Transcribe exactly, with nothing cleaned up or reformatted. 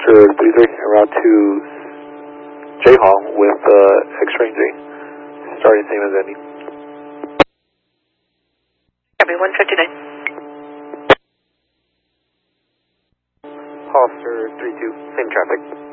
Hollister three three, en route to J-Hong with uh, X-ranging, starting same as ending. Copy, one fifty-nine. Hollister three two, same traffic.